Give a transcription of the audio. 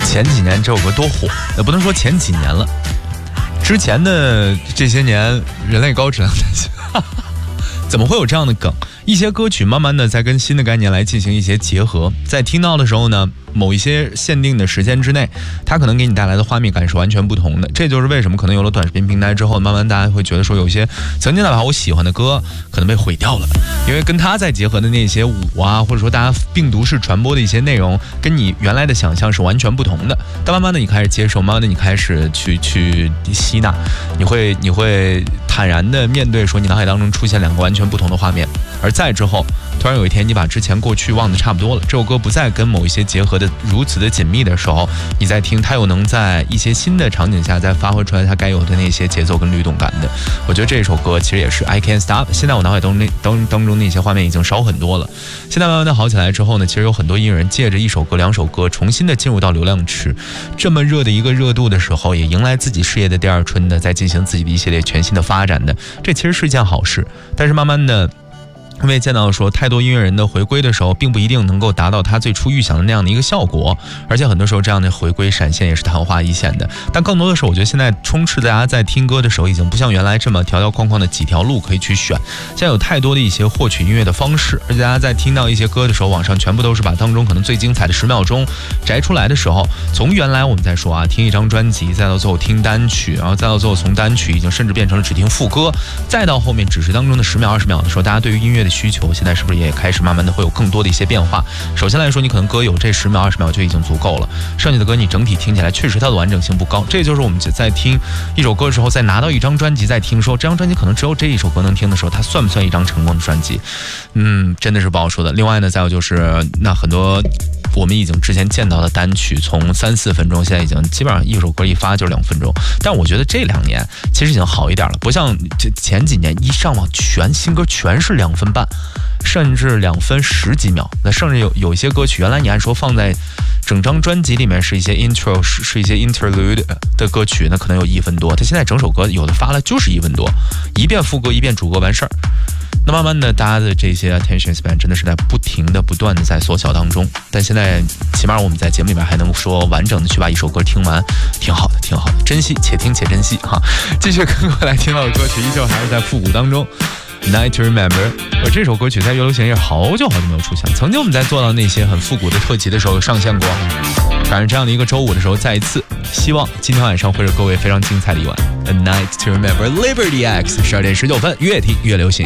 前几年这首歌多火，也不能说前几年了，之前的这些年人类高质量的怎么会有这样的梗？一些歌曲慢慢的在跟新的概念来进行一些结合，在听到的时候呢，某一些限定的时间之内，它可能给你带来的画面感是完全不同的。这就是为什么可能有了短视频平台之后，慢慢大家会觉得说，有些曾经哪怕我喜欢的歌可能被毁掉了，因为跟它再结合的那些舞啊，或者说大家病毒式传播的一些内容，跟你原来的想象是完全不同的。但慢慢的你开始接受，慢慢的你开始去吸纳，你会坦然的面对说，你脑海当中出现两个完全不同的画面，而再之后突然有一天你把之前过去忘得差不多了，这首歌不再跟某一些结合的如此的紧密的时候，你再听它又能在一些新的场景下再发挥出来它该有的那些节奏跟律动感的。我觉得这首歌其实也是 I Can't Stop。 现在我脑海当中那些画面已经少很多了。现在慢慢的好起来之后呢，其实有很多艺人借着一首歌两首歌重新的进入到流量池，这么热的一个热度的时候，也迎来自己事业的第二春的，在进行自己的一系列全新的发展的，这其实是一件好事。但是慢慢的因为见到说太多音乐人的回归的时候，并不一定能够达到他最初预想的那样的一个效果，而且很多时候这样的回归闪现也是昙花一现的。但更多的时候，我觉得现在充斥大家在听歌的时候，已经不像原来这么条条框框的几条路可以去选，现在有太多的一些获取音乐的方式，而且大家在听到一些歌的时候，网上全部都是把当中可能最精彩的10秒钟摘出来的时候，从原来我们在说啊，听一张专辑，再到最后听单曲，然后再到最后从单曲已经甚至变成了只听副歌，再到后面只是当中的10秒20秒的时候，大家对于音乐的需求现在是不是也开始慢慢的会有更多的一些变化？首先来说，你可能歌有这10秒20秒就已经足够了，剩下的歌你整体听起来确实它的完整性不高。这就是我们在听一首歌的时候，在拿到一张专辑再听说这张专辑可能只有这一首歌能听的时候，它算不算一张成功的专辑？真的是不好说的。另外呢，再有就是那很多我们已经之前见到的单曲，从3、4分钟，现在已经基本上一首歌一发就是2分钟。但我觉得这2年其实已经好一点了，不像前几年一上网全新歌全是2分半，甚至2分10几秒。那甚至有一些歌曲，原来你按说放在整张专辑里面是一些 intro 是一些 interlude 的歌曲，那可能有1分多，它现在整首歌有的发了就是1分多，一遍副歌一遍主歌完事儿。那慢慢的大家的这些 attention span 真的是在不断的在缩小当中，但现在起码我们在节目里面还能说完整的去把一首歌听完，挺好的，珍惜且听且珍惜哈。继续跟各位来听到的歌曲依旧还是在复古当中， Night to Remember。 而这首歌曲在乐流行也好久没有出现，曾经我们在做到那些很复古的特辑的时候上线过，赶上这样的一个周五的时候再一次，希望今天晚上会是各位非常精彩的一晚。 A Night to Remember， Liberty X， 12点19分，越听越流行。